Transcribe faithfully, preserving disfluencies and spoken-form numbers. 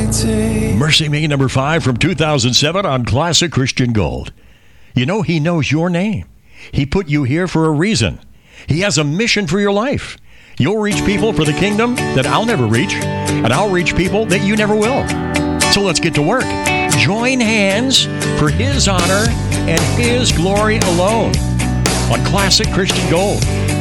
Mercy Me, number five from two thousand seven on Classic Christian Gold. You know, he knows your name. He put you here for a reason. He has a mission for your life. You'll reach people for the kingdom that I'll never reach, and I'll reach people that you never will. So let's get to work. Join hands for his honor and his glory alone on Classic Christian Gold.